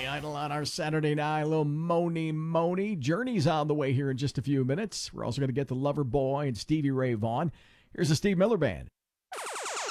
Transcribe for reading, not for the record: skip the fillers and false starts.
Idol on our Saturday night. A little Mony. Journey's on the way here in just a few minutes. We're also going to get the Lover Boy and Stevie Ray Vaughan. Here's the Steve Miller Band.